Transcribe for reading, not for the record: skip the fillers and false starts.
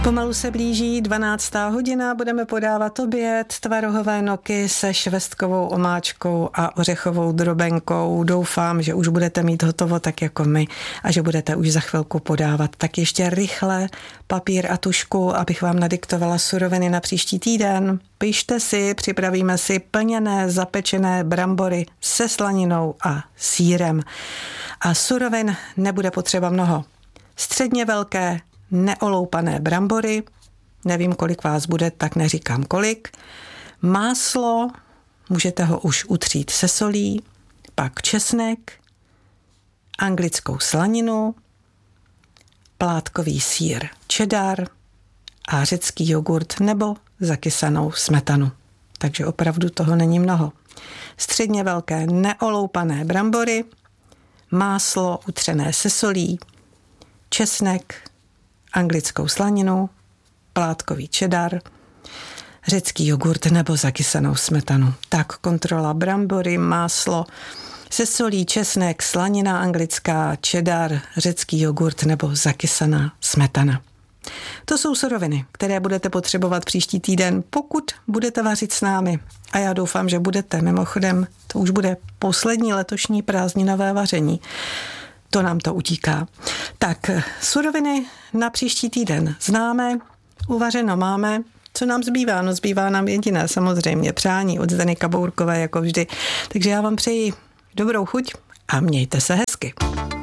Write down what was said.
Pomalu se blíží 12. hodina, budeme podávat oběd, tvarohové noky se švestkovou omáčkou a ořechovou drobenkou. Doufám, že už budete mít hotovo tak jako my a že budete už za chvilku podávat. Tak ještě rychle papír a tužku, abych vám nadiktovala suroviny na příští týden. Pište si, připravíme si plněné zapečené brambory se slaninou a sýrem. A surovin nebude potřeba mnoho. Středně velké neoloupané brambory, nevím, kolik vás bude, tak neříkám kolik. Máslo, můžete ho už utřít se solí, pak česnek, anglickou slaninu, plátkový sýr cheddar a řecký jogurt nebo zakysanou smetanu. Takže opravdu toho není mnoho. Středně velké neoloupané brambory, máslo utřené se solí, česnek, anglickou slaninu, plátkový cheddar, řecký jogurt nebo zakysanou smetanu. Tak kontrola brambory, máslo se solí, česnek, slanina anglická, cheddar, řecký jogurt nebo zakysaná smetana. To jsou suroviny, které budete potřebovat příští týden, pokud budete vařit s námi. A já doufám, že budete. Mimochodem, to už bude poslední letošní prázdninové vaření. To nám to utíká. Tak, suroviny na příští týden známe, uvařeno máme. Co nám zbývá? No zbývá nám jediné, samozřejmě, přání od Zdeny Kabourkové, jako vždy. Takže já vám přeji dobrou chuť a mějte se hezky.